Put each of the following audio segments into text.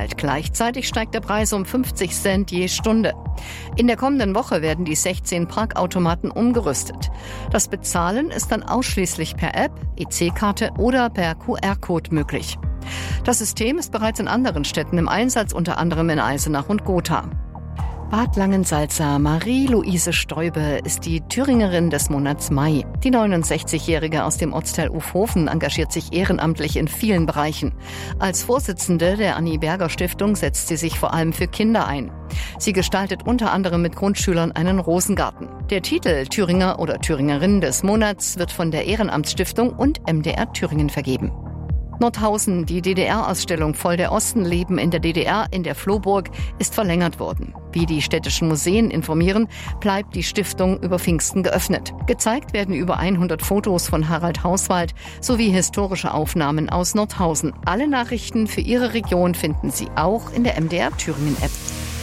verteilt. Gleichzeitig steigt der Preis um 50 Cent je Stunde. In der kommenden Woche werden die 16 Parkautomaten umgerüstet. Das Bezahlen ist dann ausschließlich per App, EC-Karte oder per QR-Code möglich. Das System ist bereits in anderen Städten im Einsatz, unter anderem in Eisenach und Gotha. Bad Langensalza Marie-Luise Stäube ist die Thüringerin des Monats Mai. Die 69-Jährige aus dem Ortsteil Ufhofen engagiert sich ehrenamtlich in vielen Bereichen. Als Vorsitzende der Annie Berger Stiftung setzt sie sich vor allem für Kinder ein. Sie gestaltet unter anderem mit Grundschülern einen Rosengarten. Der Titel Thüringer oder Thüringerin des Monats wird von der Ehrenamtsstiftung und MDR Thüringen vergeben. Nordhausen, die DDR-Ausstellung Voll der Osten leben in der DDR in der Flohburg, ist verlängert worden. Wie die städtischen Museen informieren, bleibt die Stiftung über Pfingsten geöffnet. Gezeigt werden über 100 Fotos von Harald Hauswald sowie historische Aufnahmen aus Nordhausen. Alle Nachrichten für Ihre Region finden Sie auch in der MDR Thüringen-App.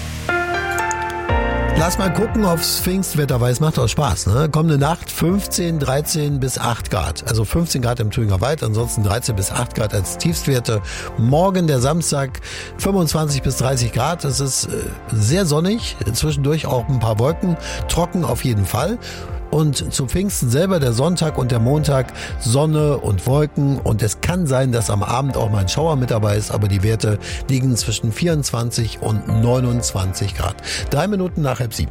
Lass mal gucken aufs Pfingstwetter, weil es macht auch Spaß. Ne? Kommende Nacht 15, 13 bis 8 Grad. Also 15 Grad im Thüringer Wald, ansonsten 13 bis 8 Grad als Tiefstwerte. Morgen, der Samstag, 25 bis 30 Grad. Es ist sehr sonnig, zwischendurch auch ein paar Wolken, trocken auf jeden Fall. Und zu Pfingsten selber, der Sonntag und der Montag, Sonne und Wolken. Und es kann sein, dass am Abend auch mal ein Schauer mit dabei ist, aber die Werte liegen zwischen 24 und 29 Grad. 3 Minuten nach 6:30.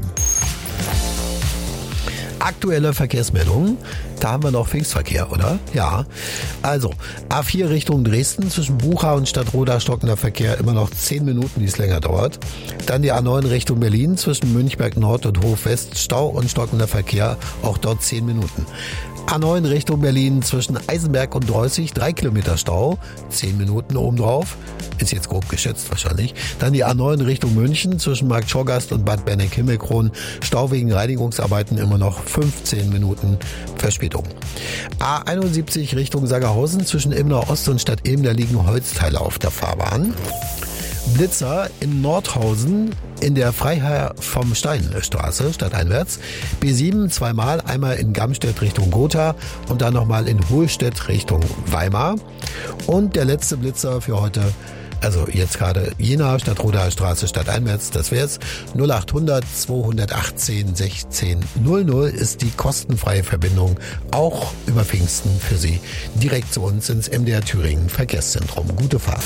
Aktuelle Verkehrsmeldungen. Da haben wir noch Pfingstverkehr, oder? Ja. Also, A4 Richtung Dresden, zwischen Bucha und Stadtroda stockender Verkehr, immer noch 10 Minuten, die es länger dauert. Dann die A9 Richtung Berlin, zwischen Münchberg Nord und Hof West, Stau und stockender Verkehr, auch dort 10 Minuten. A9 Richtung Berlin, zwischen Eisenberg und Dreußig, 3 Kilometer Stau, 10 Minuten obendrauf. Ist jetzt grob geschätzt wahrscheinlich. Dann die A9 Richtung München, zwischen Markt Schorgast und Bad Berneck-Himmelkron, Stau wegen Reinigungsarbeiten, immer noch 15 Minuten Verspätung. A71 Richtung Sagerhausen, zwischen Ilmenau Ost und Stadt Ilm, da liegen Holzteile auf der Fahrbahn. Blitzer in Nordhausen in der Freiherr vom Stein Straße, stadteinwärts. B7 zweimal, einmal in Gamstedt Richtung Gotha und dann nochmal in Hohlstedt Richtung Weimar. Und der letzte Blitzer für heute, also jetzt gerade Jena, Stadtrodaer Straße, stadteinwärts, das wär's. 0800 218 16 00 ist die kostenfreie Verbindung, auch über Pfingsten für Sie, direkt zu uns ins MDR Thüringen Verkehrszentrum. Gute Fahrt.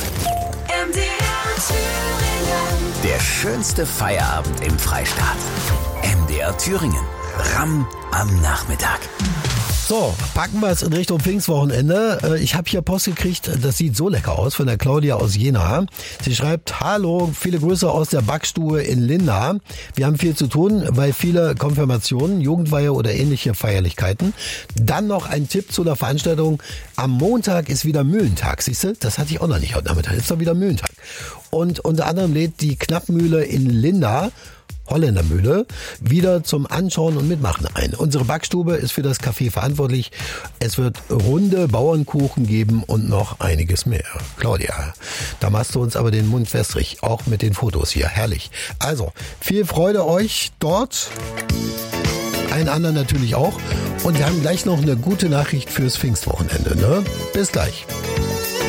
Der schönste Feierabend im Freistaat. MDR Thüringen. Ramm am Nachmittag. So, packen wir es in Richtung Pfingstwochenende. Ich habe hier Post gekriegt, das sieht so lecker aus, von der Claudia aus Jena. Sie schreibt, hallo, viele Grüße aus der Backstube in Linda. Wir haben viel zu tun, weil viele Konfirmationen, Jugendweihe oder ähnliche Feierlichkeiten. Dann noch ein Tipp zu der Veranstaltung. Am Montag ist wieder Mühlentag, siehst du? Das hatte ich auch noch nicht heute Nachmittag. Ist doch wieder Mühlentag. Und unter anderem lädt die Knappmühle in Linda, Holländermühle, wieder zum Anschauen und Mitmachen ein. Unsere Backstube ist für das Café verantwortlich. Es wird runde Bauernkuchen geben und noch einiges mehr. Claudia, da machst du uns aber den Mund wässrig, auch mit den Fotos hier. Herrlich. Also, viel Freude euch dort. Allen anderen natürlich auch. Und wir haben gleich noch eine gute Nachricht fürs Pfingstwochenende. Ne? Bis gleich.